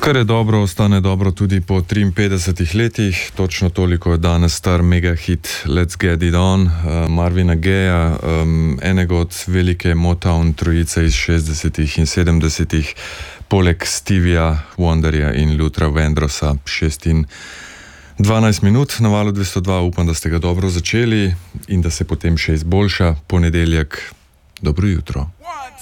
Kar je dobro, ostane dobro tudi po 53 letih. Točno toliko je danes star mega hit Let's Get It On Marvina Gayeja, enega od velike Motown trojice iz 60. in 70. Poleg Stevija Wonderja in Luthera Vandrossa. 6 in 12 minut na valu 202. Upam, da ste ga dobro začeli in da se potem še izboljša. Ponedeljek, dobro jutro.